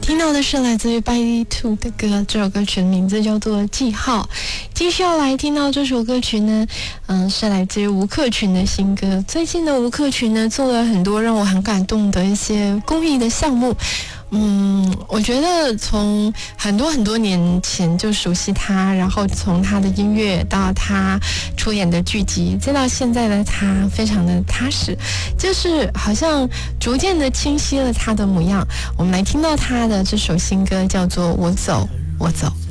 听到的是来自于 By Two 的歌，这首歌曲的名字叫做《记号》。继续要来听到这首歌曲呢，是来自于吴克群的新歌。最近的吴克群呢，做了很多让我很感动的一些公益的项目。我觉得从很多年前就熟悉他，然后从他的音乐到他出演的剧集，再到现在的他非常的踏实，就是好像逐渐的清晰了他的模样。我们来听到他的这首新歌叫做《我走我走》。